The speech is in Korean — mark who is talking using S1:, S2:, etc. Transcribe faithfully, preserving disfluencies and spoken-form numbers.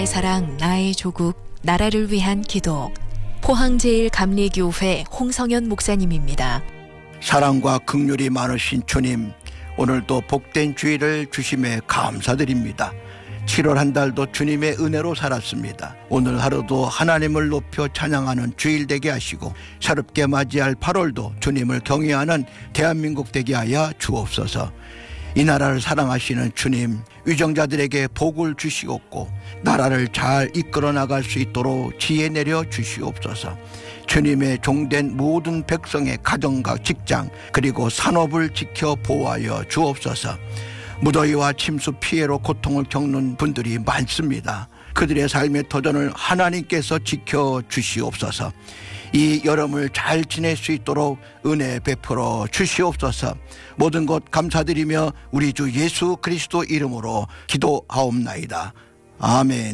S1: 사랑 나의 조국 나라를 위한 기도 포항제일감리교회 홍성현 목사님입니다.
S2: 사랑과 긍휼이 많으신 주님, 오늘도 복된 주일을 주심에 감사드립니다. 칠월 한 달도 주님의 은혜로 살았습니다. 오늘 하루도 하나님을 높여 찬양하는 주일 되게 하시고 새롭게 맞이할 팔월도 주님을 경외하는 대한민국 되게 하여 주옵소서. 이 나라를 사랑하시는 주님, 위정자들에게 복을 주시옵고 나라를 잘 이끌어 나갈 수 있도록 지혜 내려 주시옵소서. 주님의 종된 모든 백성의 가정과 직장 그리고 산업을 지켜 보호하여 주옵소서. 무더위와 침수 피해로 고통을 겪는 분들이 많습니다. 그들의 삶의 터전을 하나님께서 지켜 주시옵소서. 이 여름을 잘 지낼 수 있도록 은혜 베풀어 주시옵소서. 모든 것 감사드리며 우리 주 예수 그리스도 이름으로 기도하옵나이다. 아멘.